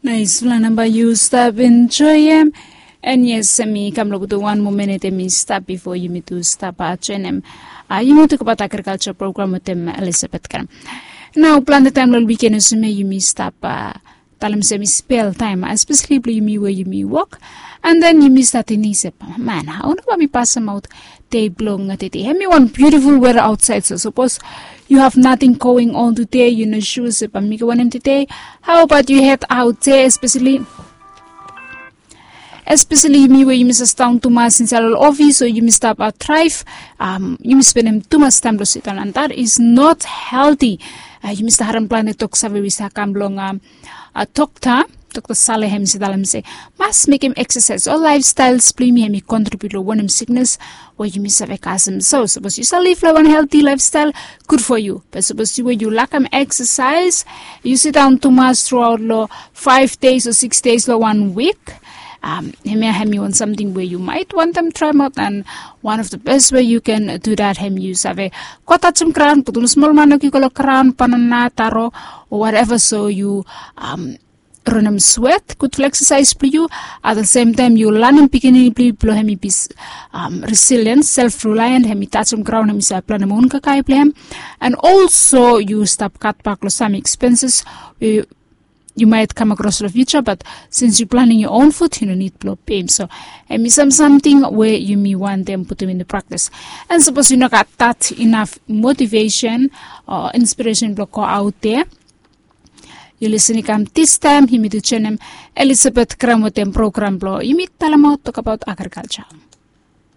Nice number you stop enjoy and yes me come look to 1 more minute me stop before you me to stop at him. You want to talk about agriculture program with them Elizabeth Kram. Now plan the time will weekend is me you me stop tell him me spell time especially you me where you me walk and then you miss that in man how do we pass them out day blowing at it me one beautiful weather outside so suppose you have nothing going on today you know shoes if I'm one today how about you head out there especially me where you miss down too much in our office or you miss stop at drive you miss spend too much time to sit down and that is not healthy you miss the haram planet talk sabi wisa kamblong Dr. Saleh hem si dalam say must make him exercise or lifestyles play me contribute to one sickness or you miss a chasm so suppose you live one healthy lifestyle good for you but suppose you lack exercise you sit down too much throughout 5 days or 6 days or 1 week hemi want something where you might want them try out and one of the best way you can do that hem use have a kota chum crown put small manok you crown panana taro or whatever so you run them sweat good exercise for you at the same time you learn and beginning blow hemi be resilient self-reliant hemi touch some ground hemi sa plan mon ka kai plan and also you stop cut back some expenses you might come across the future, but since you're planning your own food, you don't need blow pay. So, something where you may want them put them into practice. And suppose you not got that enough motivation or inspiration block out there. You listen to this time, he meet to channel Elizabeth Kram with them program blow. You meet talk about agriculture.